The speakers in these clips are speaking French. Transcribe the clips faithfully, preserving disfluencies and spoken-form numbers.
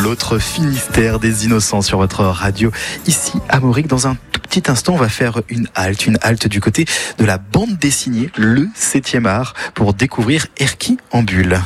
l'autre Finistère des Innocents sur votre radio ici à Mauric. Dans un tout petit instant, on va faire une halte, une halte du côté de la bande dessinée, le septième art, pour découvrir Erki en bulle.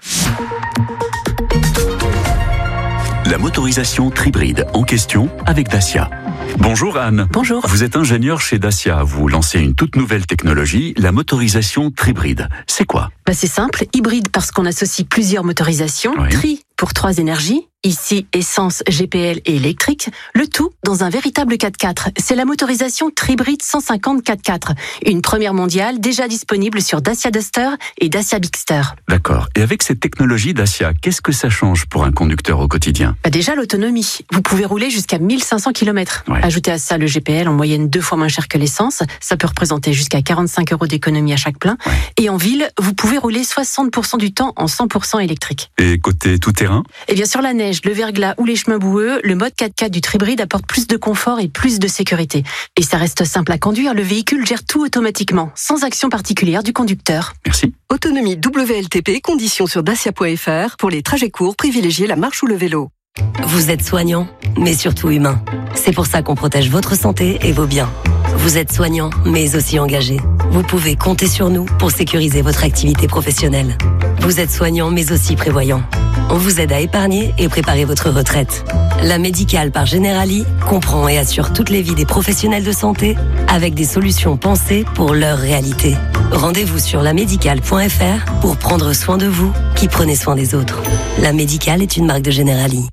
La motorisation Tribride en question avec Dacia. Bonjour Anne. Bonjour. Vous êtes ingénieur chez Dacia. Vous lancez une toute nouvelle technologie, la motorisation Tribride. C'est quoi ? Bah c'est simple, hybride parce qu'on associe plusieurs motorisations, Oui. tri pour trois énergies, ici essence, G P L et électrique, le tout dans un véritable quatre-quatre. C'est la motorisation Tribride cent cinquante quatre-quatre, une première mondiale déjà disponible sur Dacia Duster et Dacia Bigster. D'accord. Et avec cette technologie Dacia, qu'est-ce que ça change pour un conducteur au quotidien ? Bah déjà l'autonomie, vous pouvez rouler jusqu'à mille cinq cents kilomètres. Ouais. Ajoutez à ça le G P L en moyenne deux fois moins cher que l'essence, ça peut représenter jusqu'à quarante-cinq euros d'économie à chaque plein. Ouais. Et en ville, vous pouvez rouler soixante pour cent du temps en cent pour cent électrique. Et côté tout-terrain ? Et bien sur la neige, le verglas ou les chemins boueux, le mode quatre-quatre du Tribride apporte plus de confort et plus de sécurité. Et ça reste simple à conduire, le véhicule gère tout automatiquement, sans action particulière du conducteur. Merci. Autonomie W L T P, conditions sur dacia point f r. Pour les trajets courts, privilégiez la marche ou le vélo. Vous êtes soignant, mais surtout humain. C'est pour ça qu'on protège votre santé et vos biens. Vous êtes soignant, mais aussi engagé. Vous pouvez compter sur nous pour sécuriser votre activité professionnelle. Vous êtes soignant, mais aussi prévoyant. On vous aide à épargner et préparer votre retraite. La Médicale par Generali comprend et assure toutes les vies des professionnels de santé avec des solutions pensées pour leur réalité. Rendez-vous sur la médicale point f r pour prendre soin de vous qui prenez soin des autres. La Médicale est une marque de Generali.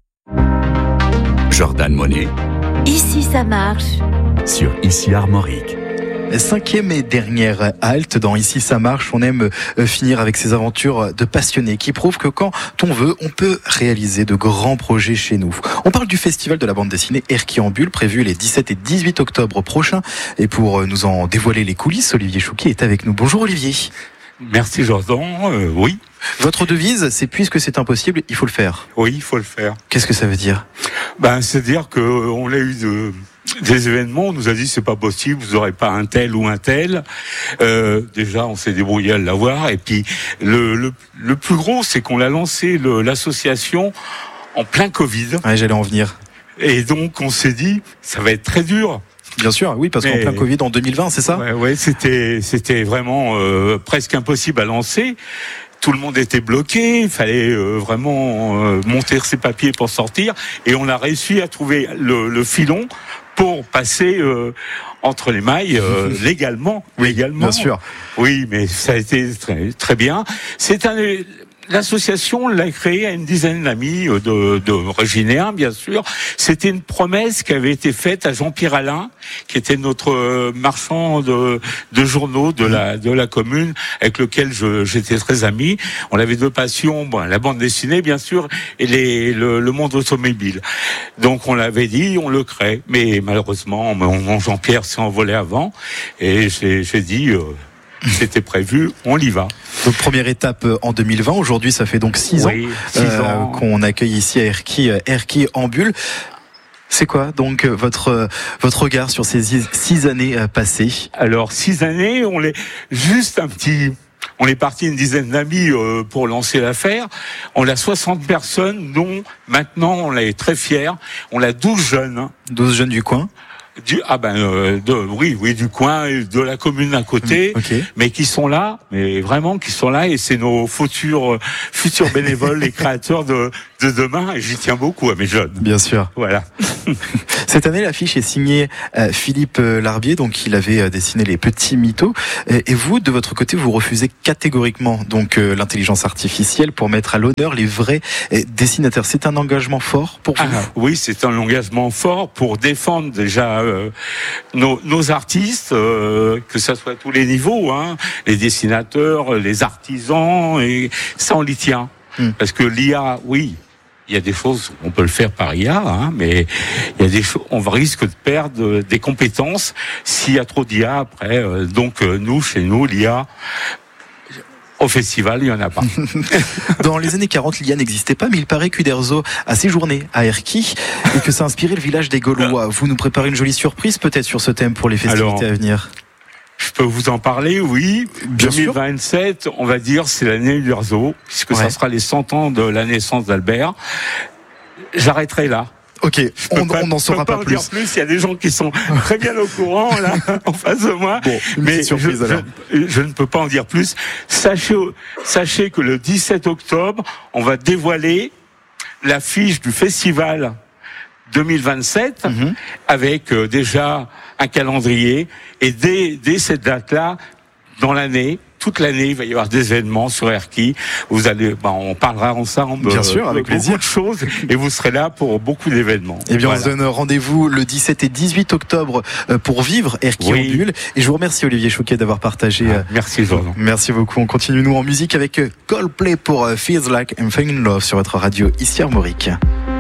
Jordan Monet Ici ça marche. sur Ici Armorique. Cinquième et dernière halte dans Ici ça marche. On aime finir avec ces aventures de passionnés qui prouvent que quand on veut, on peut réaliser de grands projets chez nous. On parle du festival de la bande dessinée Erki en bulle, prévu les dix-sept et dix-huit octobre prochains. Et pour nous en dévoiler les coulisses, Olivier Chouquier est avec nous. Bonjour Olivier. Merci Jordan, euh, oui. Votre devise, c'est puisque c'est impossible, il faut le faire. Oui, il faut le faire. Qu'est-ce que ça veut dire ? Ben, c'est-à-dire que on a eu de, des événements, on nous a dit c'est pas possible, vous aurez pas un tel ou un tel. Euh, déjà, on s'est débrouillé à l'avoir. Et puis, le, le, le plus gros, c'est qu'on a lancé le, l'association en plein Covid. Ouais, j'allais en venir. Et donc, on s'est dit, ça va être très dur. Bien sûr, oui, parce qu'en Mais- plein Covid en deux mille vingt, c'est ça ? Ouais, ouais, c'était, c'était vraiment euh, presque impossible à lancer. Tout le monde était bloqué, il fallait euh, vraiment euh, monter ses papiers pour sortir, et on a réussi à trouver le, le filon pour passer euh, entre les mailles euh, légalement, légalement. Bien sûr. Oui, mais ça a été très, très bien. C'est un L'association l'a créée à une dizaine d'amis de, de originaires, bien sûr. C'était une promesse qui avait été faite à Jean-Pierre Alain, qui était notre marchand de, de journaux de la, de la commune, avec lequel je, j'étais très ami. On avait deux passions, bon, la bande dessinée, bien sûr, et les, le, le monde automobile. Donc on l'avait dit, on le crée. Mais malheureusement, mon, mon Jean-Pierre s'est envolé avant, et j'ai, j'ai dit... Euh, c'était prévu, on y va. Donc première étape en deux mille vingt. Aujourd'hui, ça fait donc six Oui, ans, six euh, ans. qu'on accueille ici à Erki, Erki en bulle. C'est quoi donc votre votre regard sur ces six années passées ? Alors six années, on est juste un petit. On est parti une dizaine d'amis euh, pour lancer l'affaire. On a soixante personnes, dont maintenant on est très fiers. On a douze jeunes. Hein. douze jeunes du coin. Du, ah ben euh, de, oui oui du coin et de la commune à côté, mmh, okay. mais qui sont là, mais vraiment qui sont là, et c'est nos futurs futurs bénévoles, les créateurs de de demain, et j'y tiens beaucoup à mes jeunes. Bien sûr. Voilà. Cette année, l'affiche est signée euh, Philippe Larbier, donc il avait euh, dessiné les petits mythos. Et, et vous, de votre côté, vous refusez catégoriquement donc euh, l'intelligence artificielle pour mettre à l'honneur les vrais euh, dessinateurs. C'est un engagement fort pour vous ? Ah, oui, c'est un engagement fort pour défendre déjà euh, nos, nos artistes, euh, que ça soit à tous les niveaux, hein, les dessinateurs, les artisans, et ça on l'y tient. Hum. Parce que l'I A, oui. Il y a des choses, on peut le faire par I A, hein, mais il y a des choses, on risque de perdre des compétences s'il y a trop d'I A après. Euh, donc euh, nous, chez nous, l'I A, au festival, il n'y en a pas. Dans les années quarante, l'I A n'existait pas, mais il paraît qu'Uderzo a séjourné à Erki et que ça a inspiré le village des Gaulois. Vous nous préparez une jolie surprise peut-être sur ce thème pour les festivités Alors, à venir ? Je peux vous en parler, oui. Bien deux mille vingt-sept, on va dire, c'est l'année Uderzo, puisque ah ouais. ça sera les cent ans de la naissance d'Albert. j'arrêterai là. Ok, on n'en saura pas, pas plus. Dire plus. Il y a des gens qui sont très bien au courant là en face de moi. Bon, mais surprise, je, alors. Je, je ne peux pas en dire plus. Sachez, sachez que le dix-sept octobre, on va dévoiler l'affiche du festival deux mille vingt-sept mm-hmm. avec euh, déjà un calendrier. Et dès, dès cette date-là, dans l'année, toute l'année, il va y avoir des événements sur Erquy. Vous allez, bah, on parlera ensemble. Bien sûr, avec beaucoup plaisir. de choses, et vous serez là pour beaucoup d'événements. Eh bien, voilà. On se donne rendez-vous le dix-sept et dix-huit octobre pour vivre Erquy oui. en bulle. Et je vous remercie, Olivier Chouquet, d'avoir partagé. Ah, merci, Jordan. Merci beaucoup. On continue, nous, en musique avec Coldplay pour Feels Like I'm Falling in Love sur votre radio ici Armorique.